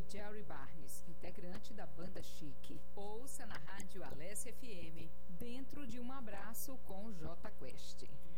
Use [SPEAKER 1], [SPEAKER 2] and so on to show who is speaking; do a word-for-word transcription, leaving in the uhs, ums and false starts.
[SPEAKER 1] Jerry Barnes, integrante da banda Chique. Ouça na rádio Alessia F M, Dentro de um Abraço com J Quest.